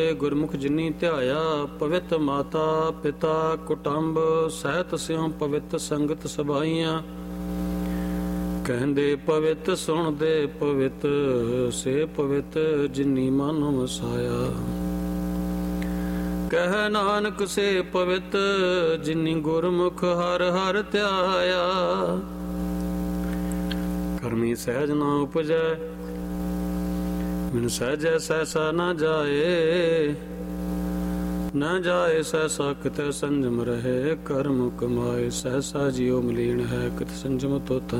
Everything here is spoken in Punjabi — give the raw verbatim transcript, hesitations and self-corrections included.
ਗੁਰਮੁਖ ਜਿਨੀ ਧਿਆਇਆ, ਪਵਿੱਤ ਮਾਤਾ ਪਿਤਾ ਕੁਟੰਬ ਸਹਿਤ ਸਿਉ ਪਵਿੱਤ ਸੰਗਤ ਸਭਾਈਆਂ। ਕਹਿੰਦੇ ਪਵਿੱਤ ਸੁਣਦੇ ਪਵਿੱਤ, ਸੇ ਪਵਿੱਤ ਜਿਨੀ ਮਨ ਵਸਾਇਆ। ਕਹਿ ਨਾਨਕ ਸੇ ਪਵਿੱਤ, ਜਿਨੀ ਗੁਰਮੁਖ ਹਰ ਹਰ ਧਿਆਇਆ। ਕਰਮੀ ਸਹਿਜ ਨਾ ਉਪਜੈ, ਮੈਨੂੰ ਸਹਿਜੈ ਸਹਿਸਾ ਨਾ ਜਾਏ। ਨਾ ਜਾਏ ਸਹਿਸਾ ਕਿਤੇ ਸੰਜਮ ਰਹੇ, ਕਰਮ ਕਮਾਏ। ਸਹਿਸਾ ਜਿਉ ਮਲੀਨ ਹੈ, ਕਿਤ ਸੰਜਮ ਤੋ ਤਨ